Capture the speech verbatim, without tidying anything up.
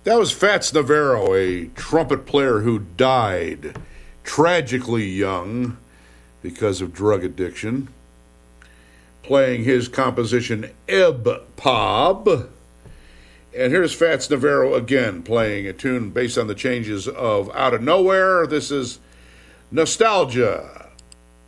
That was Fats Navarro, a trumpet player who died tragically young because of drug addiction, playing his composition Ebb Pob. And here's Fats Navarro again playing a tune based on the changes of Out of Nowhere. This is Nostalgia.